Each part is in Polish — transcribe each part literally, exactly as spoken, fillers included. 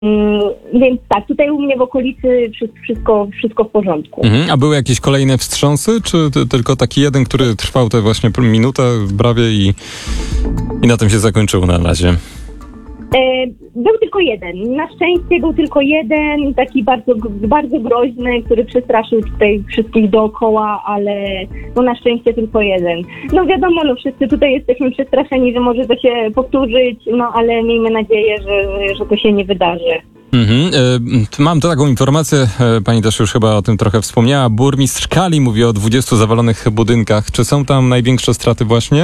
Więc tak, tutaj u mnie w okolicy wszystko, wszystko w porządku. Mhm. A były jakieś kolejne wstrząsy, czy ty, tylko taki jeden, który trwał te właśnie minutę prawie i, i na tym się zakończył na razie? Był tylko jeden. Na szczęście był tylko jeden, taki bardzo, bardzo groźny, który przestraszył tutaj wszystkich dookoła, ale no na szczęście tylko jeden. No wiadomo, no wszyscy tutaj jesteśmy przestraszeni, że może to się powtórzyć, no ale miejmy nadzieję, że, że to się nie wydarzy. Mhm. E, mam taką informację, e, pani też już chyba o tym trochę wspomniała. Burmistrz Kali mówi o dwudziestu zawalonych budynkach. Czy są tam największe straty właśnie?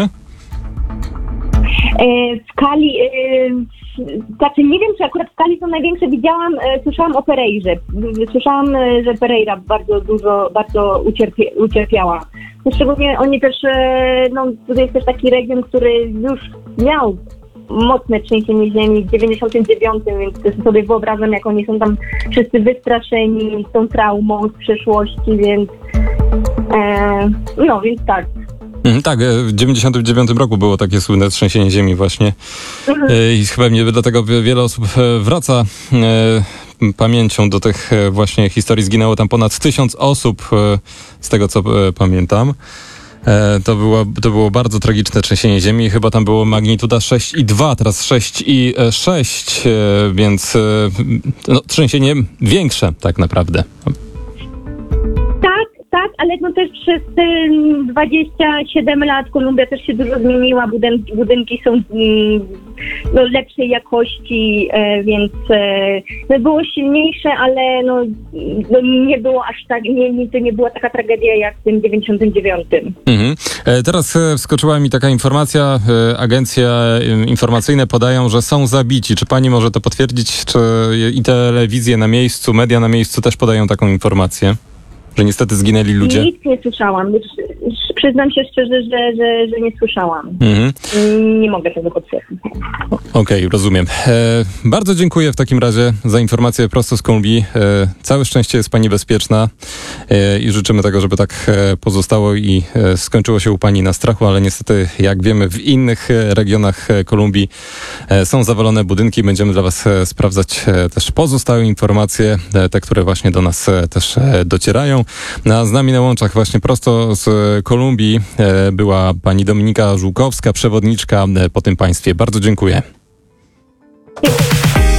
E, w Kali... E, Znaczy, nie wiem, czy akurat w Kali są największe. Widziałam, e, słyszałam o Pereirze. Słyszałam, e, że Pereira bardzo dużo, bardzo ucierpie, ucierpiała. No, szczególnie oni też, e, no, tutaj jest też taki region, który już miał mocne trzęsienie ziemi w dziewięćdziesiątym dziewiątym, więc sobie wyobrażam, jak oni są tam wszyscy wystraszeni z tą traumą z przeszłości, więc e, no, więc tak. Tak, w dziewięćdziesiątym dziewiątym roku było takie słynne trzęsienie ziemi właśnie mhm. i chyba nie dlatego wiele osób wraca e, pamięcią do tych właśnie historii. Zginęło tam ponad tysiąc osób, e, z tego co e, pamiętam. E, to, było, to było bardzo tragiczne trzęsienie ziemi. Chyba tam było magnituda sześć i dwa, teraz sześć i sześć, e, więc e, no, trzęsienie większe tak naprawdę. Tak, ale no też przez dwadzieścia siedem lat Kolumbia też się dużo zmieniła, budynki, budynki są no, lepszej jakości, e, więc e, no, było silniejsze, ale no, no, nie było aż tak, nie, nie, to nie była taka tragedia jak w tym dziewięćdziesiątym dziewiątym. Mhm. E, teraz e, wskoczyła mi taka informacja, e, agencje informacyjne podają, że są zabici. Czy pani może to potwierdzić, czy i telewizje na miejscu, media na miejscu też podają taką informację? Że niestety zginęli ludzie? Nic nie słyszałam. Przyznam się szczerze, że, że, że nie słyszałam. Mhm. Nie mogę tego potwierdzić. Okej, okay, rozumiem. E, bardzo dziękuję w takim razie za informację prosto z Kolumbii. E, całe szczęście jest pani bezpieczna e, i życzymy tego, żeby tak e, pozostało i e, skończyło się u pani na strachu, ale niestety, jak wiemy, w innych e, regionach e, Kolumbii e, są zawalone budynki. Będziemy dla was e, sprawdzać e, też pozostałe informacje, e, te, które właśnie do nas e, też e, docierają. A z nami na łączach właśnie prosto z Kolumbii e, była pani Dominika Żółkowska, przewodniczka e, po tym państwie. Bardzo dziękuję.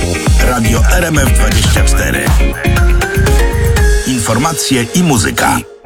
Radio R M F dwadzieścia cztery. Informacje i muzyka.